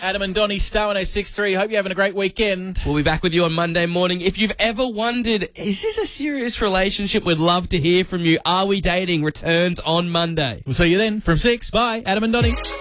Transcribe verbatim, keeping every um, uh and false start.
Adam and Donnie, Star one oh six three. Hope you're having a great weekend. We'll be back with you on Monday morning. If you've ever wondered, is this a serious relationship? We'd love to hear from you. Are we dating? Returns on Monday. We'll see you then from six. Bye, Adam and Donnie.